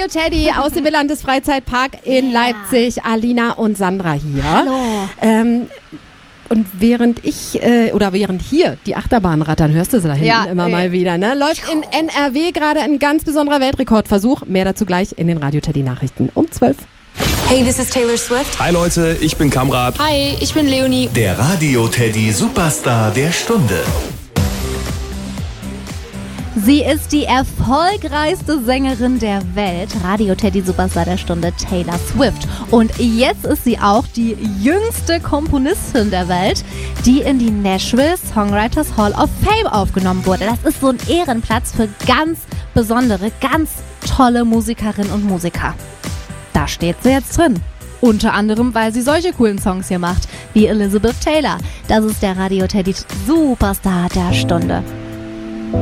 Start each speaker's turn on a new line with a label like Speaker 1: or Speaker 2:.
Speaker 1: Teddy aus dem Wielandes Freizeitpark in Leipzig. Alina und Sandra hier.
Speaker 2: Hallo.
Speaker 1: Und während hier die Achterbahn rattern, hörst du sie da hinten mal wieder, ne? Läuft in NRW gerade ein ganz besonderer Weltrekordversuch. Mehr dazu gleich in den Radio Teddy Nachrichten um 12.
Speaker 3: Hey, this is Taylor Swift.
Speaker 4: Hi Leute, ich bin Kamrat.
Speaker 3: Hi, ich bin Leonie.
Speaker 5: Der Radio Teddy Superstar der Stunde.
Speaker 2: Sie ist die erfolgreichste Sängerin der Welt, Radio Teddy Superstar der Stunde, Taylor Swift. Und jetzt ist sie auch die jüngste Komponistin der Welt, die in die Nashville Songwriters Hall of Fame aufgenommen wurde. Das ist so ein Ehrenplatz für ganz besondere, ganz tolle Musikerinnen und Musiker. Da steht sie jetzt drin. Unter anderem, weil sie solche coolen Songs hier macht, wie Elizabeth Taylor. Das ist der Radio Teddy Superstar der Stunde.